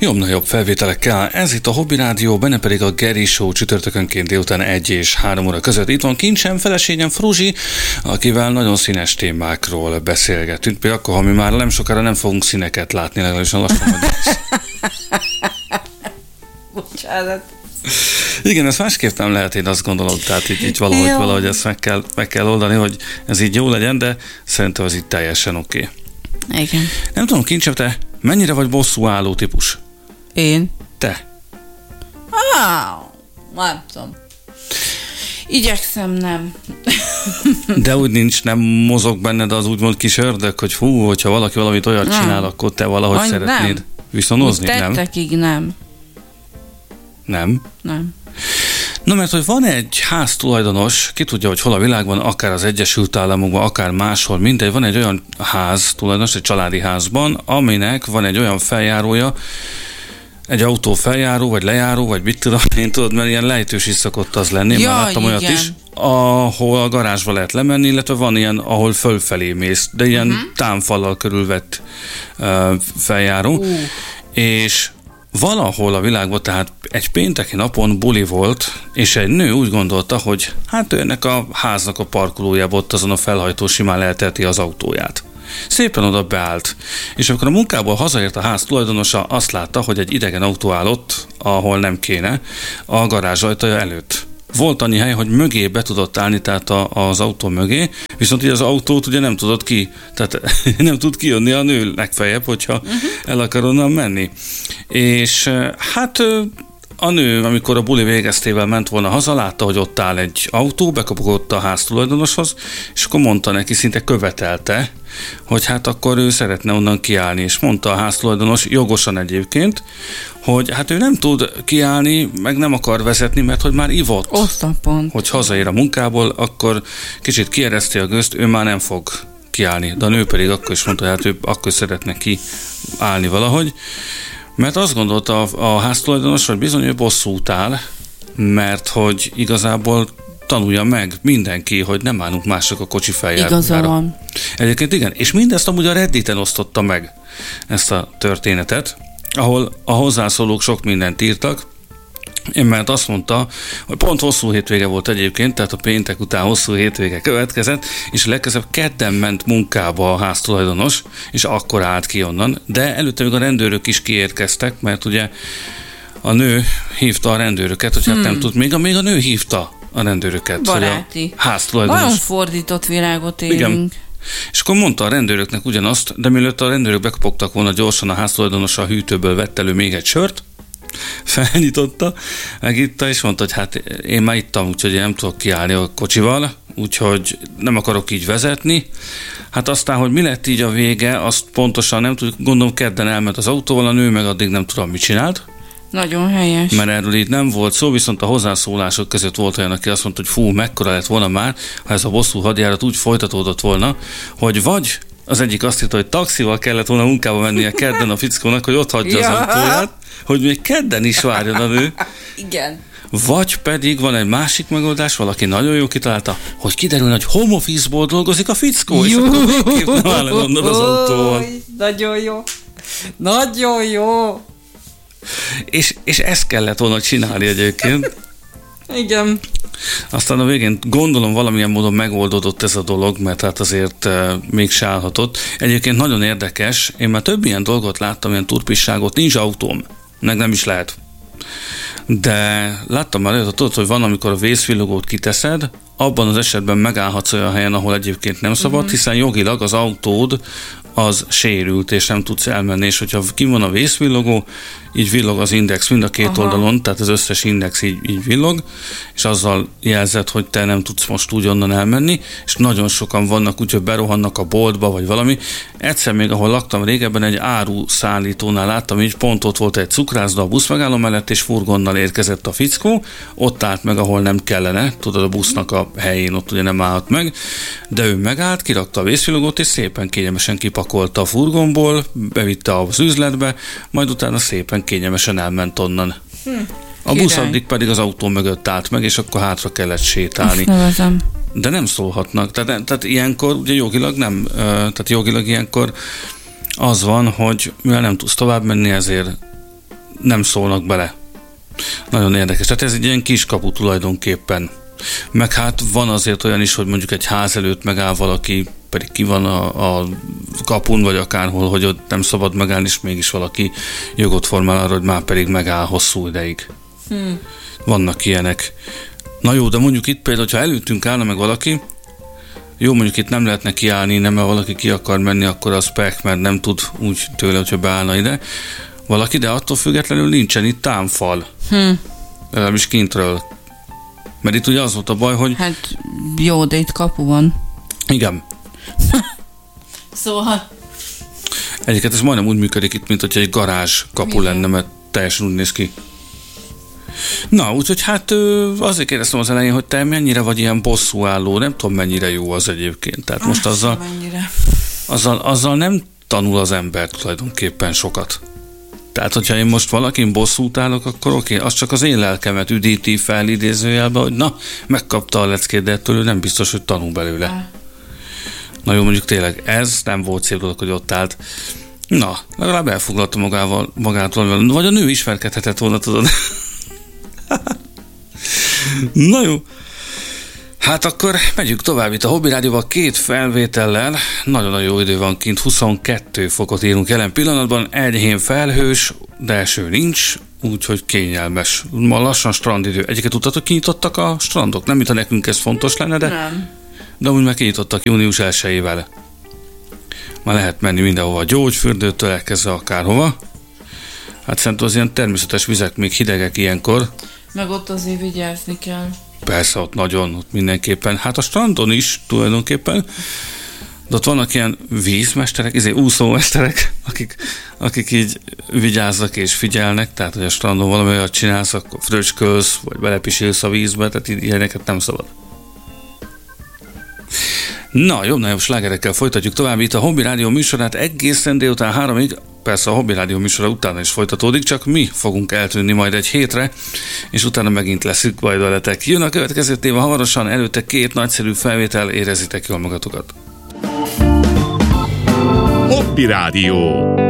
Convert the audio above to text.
Jobb felvételekkel. Ez itt a Hobby Rádió, benne pedig a Geri Show csütörtökönként délután 1 és 3 óra között. Itt van kincsem, feleségem Fruzsi, akivel nagyon színes témákról beszélgetünk. Például akkor, ha mi már nem sokára nem fogunk színeket látni, legalábbis lassan. Bocsánat. Igen, ezt másképp nem lehet, én azt gondolom, tehát így valahogy ezt meg kell oldani, hogy ez így jó legyen, de szerintem az így teljesen oké. Igen. Nem tudom, kincsem, te mennyire vagy bosszúálló típus? Én? Te? Nem tudom. Igyekszem, nem. De úgy nincs, nem mozog benned az úgymond kis ördög, hogy hogyha valaki valamit olyat csinál, akkor te valahogy szeretnéd viszonozni, nem? Tettekig nem. Nem? Nem. Na, mert hogy van egy háztulajdonos, ki tudja, hogy hol a világban, akár az Egyesült Államokban, akár máshol, mindegy, van egy olyan háztulajdonos, egy családi házban, aminek van egy olyan feljárója, egy autó feljáró, vagy lejáró, vagy mit tudom én, tudod, mert ilyen lejtős is szokott az lenni, már láttam olyat is, ahol a garázsba lehet lemenni, illetve van ilyen, ahol fölfelé mész, de ilyen támfallal körülvett feljáró, és valahol a világban, tehát egy pénteki napon buli volt, és egy nő úgy gondolta, hogy hát ő ennek a háznak a parkolójában ott azon a felhajtó simán leheteti az autóját. Szépen oda beállt, és amikor a munkából hazaért a ház tulajdonosa, azt látta, hogy egy idegen autó áll ott, ahol nem kéne, a garázs ajtaja előtt. Volt annyi hely, hogy mögé be tudott állni, tehát az autó mögé, viszont így az autót ugye nem tudott tehát nem tud kijönni a nő legfeljebb, hogyha el akar onnan menni. És hát a nő, amikor a buli végeztével ment volna haza, látta, hogy ott áll egy autó, bekapott a háztulajdonoshoz, és akkor mondta neki, szinte követelte, hogy hát akkor ő szeretne onnan kiállni, és mondta a háztulajdonos, jogosan egyébként, hogy hát ő nem tud kiállni, meg nem akar vezetni, mert hogy már ivott. Osztapont. Hogy hazaér a munkából, akkor kicsit kiereszti a gőzt, ő már nem fog kiállni. De a nő pedig akkor is mondta, hogy hát ő akkor szeretne kiállni valahogy, mert azt gondolta a háztulajdonos, hogy bizony ő bosszút áll, mert hogy igazából tanulja meg mindenki, hogy nem állunk mások a kocsi feljárójára. Igaza van. Egyébként igen, és mindezt amúgy a Redditen osztotta meg, ezt a történetet, ahol a hozzászólók sok mindent írtak, mert azt mondta, hogy pont hosszú hétvége volt egyébként, tehát a péntek után hosszú hétvége következett, és legközelebb kedden ment munkába a háztulajdonos, és akkor állt ki onnan, de előtte még a rendőrök is kiérkeztek, mert ugye a nő hívta a rendőröket, hogy hát nem tud, még a nő hívta a rendőröket. Baráti. A háztulajdonos. Nagyon fordított világot élünk. Igen. És akkor mondta a rendőröknek ugyanazt, de mielőtt a rendőrök bekopogtak volna, gyorsan a háztulajdonos a hűtőből vett elő még egy sört, felnyitotta, megitta, és mondta, hogy hát én már ittam, úgyhogy én nem tudok kiállni a kocsival, úgyhogy nem akarok így vezetni. Hát aztán, hogy mi lett így a vége, azt pontosan nem tudjuk, gondolom kedden elment az autóval, a nő meg addig nem tudom, mit csinált. Nagyon helyes. Mert erről így nem volt szó, viszont a hozzászólások között volt olyan, aki azt mondta, hogy mekkora lett volna már, ha ez a bosszú hadjárat úgy folytatódott volna, hogy vagy az egyik azt írta, hogy taxival kellett volna munkába mennie kedden a fickónak, hogy ott hagyja az autóját, hogy még kedden is várjon a nő. Igen. Vagy pedig van egy másik megoldás, valaki nagyon jó kitalálta, hogy kiderülne, hogy home office-ból dolgozik a fickó, és akkor végképp nem áll gondol az autóval. Nagyon jó. Nagyon jó. És ezt kellett volna csinálni egyébként. Igen. Aztán a végén gondolom valamilyen módon megoldódott ez a dolog, mert hát azért még se állhatott. Egyébként nagyon érdekes, én már több ilyen dolgot láttam, ilyen turpisságot, nincs autóm, meg nem is lehet. De láttam már olyat, tudod, hogy van, amikor a vészvillogót kiteszed, abban az esetben megállhatsz olyan helyen, ahol egyébként nem szabad, hiszen jogilag az autód az sérült, és nem tudsz elmenni, és hogyha kim van a vészvillogó, így villog az index mind a két oldalon, tehát az összes index így villog, és azzal jelzed, hogy te nem tudsz most úgy onnan elmenni, és nagyon sokan vannak, úgyhogy berohannak a boltba, vagy valami. Egyszer még, ahol laktam régebben, egy áruszállítónál láttam, így pont ott volt egy cukrászda a buszmegálló mellett, és furgonnal érkezett a fickó, ott állt meg, ahol nem kellene, tudod, a busznak a helyén, ott ugye nem állhat meg, de ő megállt, kirakta a vészvillogót, és szépen kényelmesen kipakolta a furgonból, bevitte az üzletbe, majd utána szépen kényelmesen elment onnan. A busz addig pedig az autó mögött állt meg, és akkor hátra kellett sétálni. De nem szólhatnak. Tehát ilyenkor ugye jogilag nem, tehát jogilag ilyenkor az van, hogy mivel nem tudsz tovább menni, ezért nem szólnak bele. Nagyon érdekes. Tehát ez egy ilyen kiskapu tulajdonképpen. Meg hát van azért olyan is, hogy mondjuk egy ház előtt megáll valaki, pedig ki van a kapun, vagy akárhol, hogy ott nem szabad megállni, és mégis valaki jogot formál arra, hogy már pedig megáll hosszú ideig. Vannak ilyenek. Na jó, de mondjuk itt például, ha előttünk állna meg valaki, jó, mondjuk itt nem lehetne kiállni, nem, mert valaki ki akar menni, akkor az pek, mert nem tud úgy tőle, hogyha beállna ide valaki, de attól függetlenül nincsen itt támfal. Legalábbis kintről. Mert itt ugye az volt a baj, hogy... Hát jó, de itt kapu van. Igen. Szóval... Egyébként ez majdnem úgy működik itt, mint hogyha egy garázs kapu lenne, mert teljesen úgy néz ki. Na, úgyhogy hát azért kérdeztem az elején, hogy te mennyire vagy ilyen bosszúálló, nem tudom mennyire jó az egyébként. Tehát most azzal nem tanul az ember tulajdonképpen sokat. Tehát, hogyha én most valakin bosszút állok, akkor oké, az csak az én lelkemet üdíti fel idézőjelbe, hogy na, megkapta a leckét, de ettől ő nem biztos, hogy tanul belőle. Na jó, mondjuk tényleg ez nem volt szép dolog, hogy ott állt. Na, legalább elfoglalta magától, vagy a nő ismerkedhetett volna, tudod. Na jó. Hát akkor megyünk tovább itt a Hobby Rádióval 2 felvétellel. Nagyon jó idő van kint, 22 fokot írunk jelen pillanatban, enyhén felhős, de eső nincs, úgyhogy kényelmes. Ma lassan strandidő. Egyiket tudtatok, kinyitottak a strandok? Nem, mintha nekünk ez fontos lenne, de... Nem. De úgy meg kinyitottak június 1-ével. Már lehet menni mindenhova, gyógyfürdőtől elkezdve akárhova. Hát szerintem az ilyen természetes vizek még hidegek ilyenkor. Meg ott azért vigyázni kell. Persze, ott nagyon, ott mindenképpen. Hát a strandon is tulajdonképpen. De ott vannak ilyen vízmesterek, úszómesterek, akik így vigyáznak és figyelnek, tehát hogy a strandon valami olyat csinálsz, akkor fröcskölsz, vagy belepisilsz a vízbe, tehát ilyeneket nem szabad. Na, jobb-nagyobb slágerekkel folytatjuk tovább itt a Hobby Rádió műsorát egészen délután 3-ig. Persze a Hobby Rádió műsora utána is folytatódik, csak mi fogunk eltűnni majd egy hétre, és utána megint leszünk majd veletek. Jön a következő téma hamarosan, előtte 2 nagyszerű felvétel, érezzétek jól magatokat. Hobby Rádió.